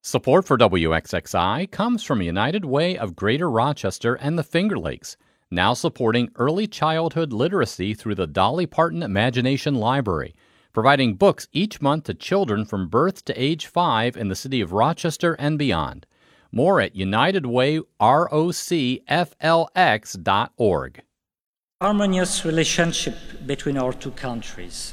Support for WXXI comes from United Way of Greater Rochester and the Finger Lakes, now supporting early childhood literacy through the Dolly Parton Imagination Library, providing books each month to children from birth to age 5 in the city of Rochester and beyond. More at unitedwayrocflx.org. Harmonious relationship between our two countries.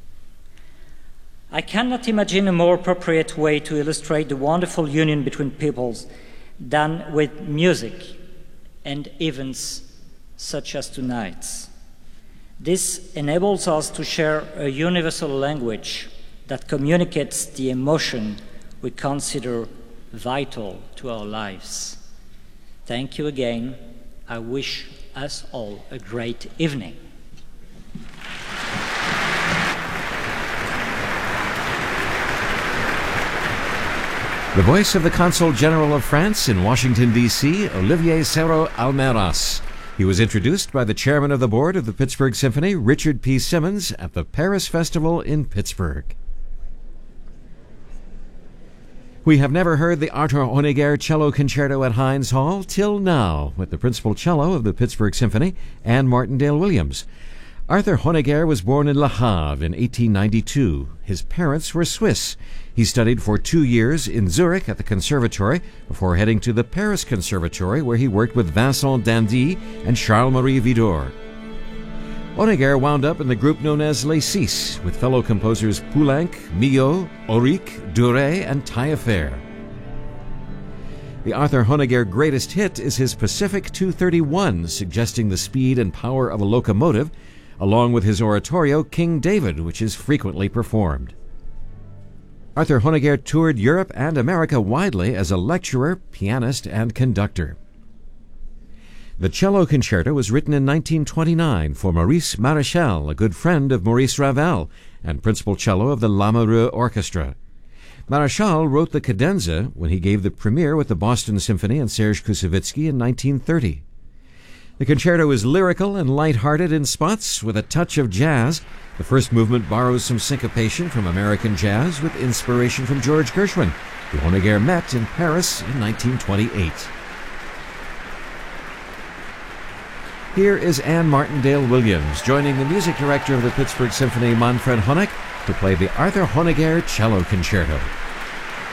I cannot imagine a more appropriate way to illustrate the wonderful union between peoples than with music and events such as tonight's. This enables us to share a universal language that communicates the emotion we consider vital to our lives. Thank you again. I wish us all a great evening. The voice of the Consul General of France in Washington, D.C., Olivier Serrault-Almeras. He was introduced by the chairman of the board of the Pittsburgh Symphony, Richard P. Simmons, at the Paris Festival in Pittsburgh. We have never heard the Arthur Honegger Cello Concerto at Heinz Hall till now, with the principal cello of the Pittsburgh Symphony, Anne Martindale Williams. Arthur Honegger was born in Le Havre in 1892. His parents were Swiss. He studied for 2 years in Zurich at the Conservatory before heading to the Paris Conservatory, where he worked with Vincent d'Indy and Charles-Marie Widor. Honegger wound up in the group known as Les Six, with fellow composers Poulenc, Milhaud, Auric, Duret, and Taillefer. The Arthur Honegger greatest hit is his Pacific 231, suggesting the speed and power of a locomotive, along with his oratorio King David, which is frequently performed. Arthur Honegger toured Europe and America widely as a lecturer, pianist, and conductor. The Cello Concerto was written in 1929 for Maurice Maréchal, a good friend of Maurice Ravel and principal cello of the Lamoureux Orchestra. Maréchal wrote the cadenza when he gave the premiere with the Boston Symphony and Serge Koussevitzky in 1930. The concerto is lyrical and light-hearted in spots with a touch of jazz. The first movement borrows some syncopation from American jazz with inspiration from George Gershwin, who Honegger met in Paris in 1928. Here is Anne Martindale Williams joining the music director of the Pittsburgh Symphony, Manfred Honeck, to play the Arthur Honegger Cello Concerto.